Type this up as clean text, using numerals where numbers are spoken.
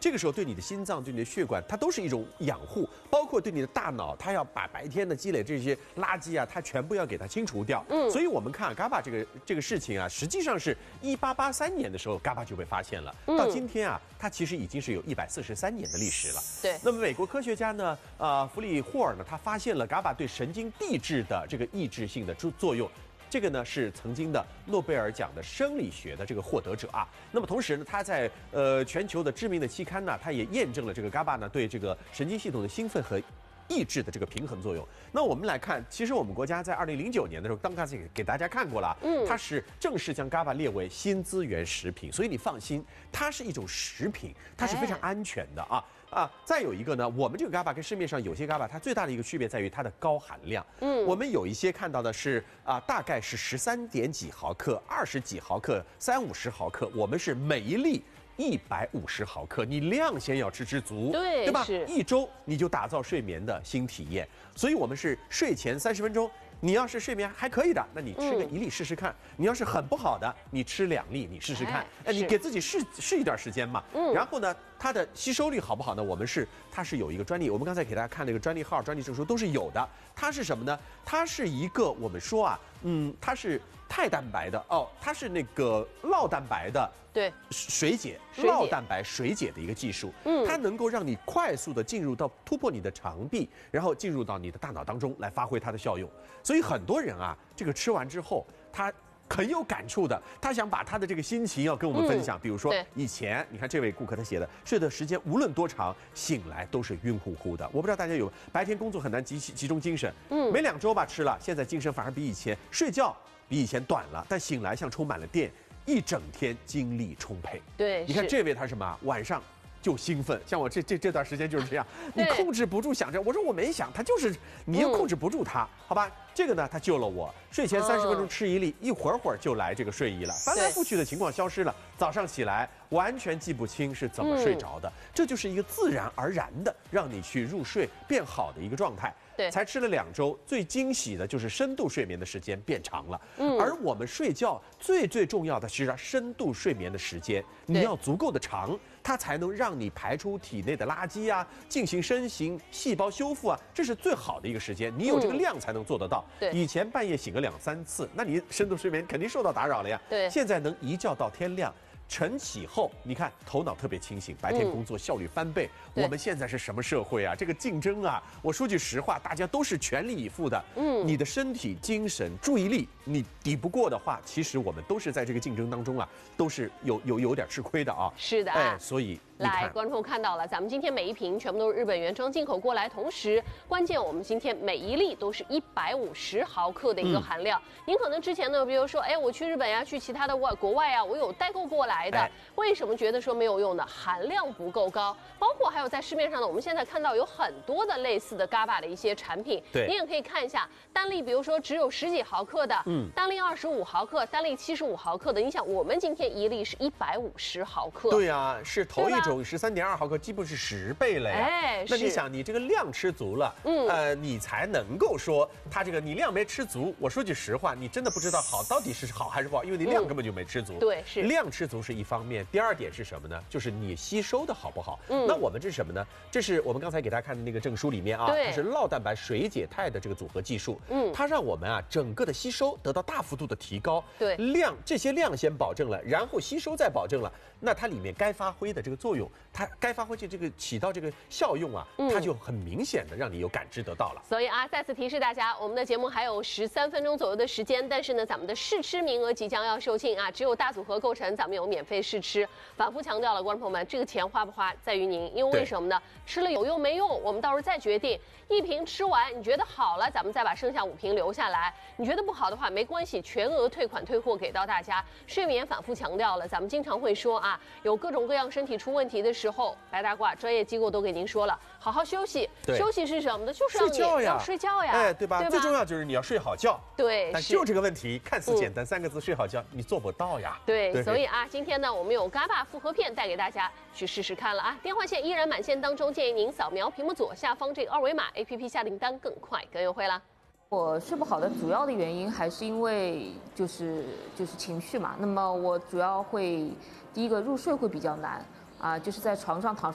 这个时候对你的心脏、对你的血管，它都是一种养护，包括对你的大脑，它要把白天的积累这些垃圾啊，它全部要给它清除掉。所以我们看GABA 这个事情啊，实际上是1883年的时候GABA 就被发现了，到今天啊，它其实已经是有143年的历史了。 对。 那么美国科学家呢，弗里霍尔呢，他发现了GABA 对神经递质的这个抑制性的作用。这个呢是曾经的诺贝尔奖的生理学的这个获得者啊。那么同时呢，他在全球的知名的期刊呢，他也验证了这个GABA呢对这个神经系统的兴奋和抑制的这个平衡作用。那我们来看，其实我们国家在2009年的时候，刚才给大家看过了，它是正式将GABA列为新资源食品，所以你放心，它是一种食品，它是非常安全的啊。再有一个呢，我们这个GABA跟市面上有些GABA，它最大的一个区别在于它的高含量。我们有一些看到的是大概是13点几毫克、20几毫克、30-50毫克，我们是每一粒150毫克，你量先要吃足，对吧？一周你就打造睡眠的新体验。所以我们是睡前30分钟。你要是睡眠还可以的，那你吃个1粒试试看；你要是很不好的，你吃2粒，你试试看。你给自己试一段时间嘛。然后呢，它的吸收率好不好呢？它是有一个专利，我们刚才给大家看那个专利号、专利证书都是有的。它是什么呢？它是一个我们说啊，它是肽蛋白的它是那个酪蛋白的。对，水解酪蛋白水解的一个技术，它能够让你快速的突破你的肠壁，然后进入到你的大脑当中来发挥它的效用。所以很多人啊，这个吃完之后，他很有感触的，他想把他的这个心情要跟我们分享。比如说以前，你看这位顾客他写的，睡的时间无论多长，醒来都是晕乎乎的。我不知道大家有白天工作很难集中精神，没2周吧吃了，现在精神反而比以前睡觉比以前短了，但醒来像充满了电。一整天精力充沛。对，你看这位他什么？晚上就兴奋，像我这段时间就是这样，你控制不住想着，我说我没想，他就是你又控制不住他，好吧？这个呢，他救了我。睡前30分钟吃1粒，一会儿就来这个睡意了，翻来覆去的情况消失了。早上起来完全记不清是怎么睡着的，这就是一个自然而然的让你去入睡变好的一个状态。对，才吃了2周，最惊喜的就是深度睡眠的时间变长了。而我们睡觉最重要的是深度睡眠的时间，你要足够的长，它才能让你排出体内的垃圾啊，进行身形细胞修复啊，这是最好的一个时间。你有这个量才能做得到。对，以前半夜醒个2-3次，那你深度睡眠肯定受到打扰了呀。对，现在能一觉到天亮。晨起后，你看头脑特别清醒，白天工作效率翻倍。我们现在是什么社会啊？这个竞争啊，我说句实话，大家都是全力以赴的。你的身体、精神、注意力，你抵不过的话，其实我们都是在这个竞争当中啊，都是有点吃亏的啊。是的，所以。 来，观众看到了，咱们今天每一瓶全部都是日本原装进口过来，同时关键我们今天每一粒都是150毫克的一个含量。您可能之前呢，比如说，我去日本呀，去其他的国外啊，我有代购过来的，为什么觉得说没有用呢？含量不够高，包括还有在市面上呢，我们现在看到有很多的类似的 GABA 的一些产品，您也可以看一下单粒，比如说只有10几毫克的，单粒25毫克，单粒75毫克的，你想我们今天一粒是150毫克， 对呀，是头一种13.2毫克，几乎是10倍了呀。那你想，你这个量吃足了，你才能够说它这个你量没吃足。我说句实话，你真的不知道到底是好还是不好，因为你量根本就没吃足。对，是量吃足是一方面，第2点是什么呢？就是你吸收的好不好。那我们这是什么呢？这是我们刚才给大家看的那个证书里面啊，它是酪蛋白水解肽的这个组合技术。它让我们啊整个的吸收得到大幅度的提高。对，这些量先保证了，然后吸收再保证了，那它里面该发挥的这个作用。它该发挥这个起到这个效用啊，它就很明显的让你有感知得到了。 所以啊，再次提示大家，我们的节目还有13分钟左右的时间，但是呢，咱们的试吃名额即将要售罄啊，只有大组合购成，咱们有免费试吃。反复强调了，观众朋友们，这个钱花不花在于您，因为为什么呢？吃了有用没用，我们到时候再决定。1瓶吃完，你觉得好了，咱们再把剩下5瓶留下来。你觉得不好的话，没关系，全额退款退货给到大家。睡眠反复强调了，咱们经常会说啊，有各种各样身体出问题的时候，白大褂专业机构都给您说了，好好休息。休息是什么呢？就是让你要睡觉呀， 对吧？最重要就是你要睡好觉。对，但就这个问题看似简单，3个字睡好觉，你做不到呀。 对，所以啊，今天呢，我们有 GABA 复合片带给大家去试试看了啊。电话线依然满线当中，建议您扫描屏幕左下方这个2维码 ，APP 下订单更快更优惠啦。 我睡不好的主要的原因还是因为就是情绪嘛。那么我主要会第一个入睡会比较难啊，就是在床上躺。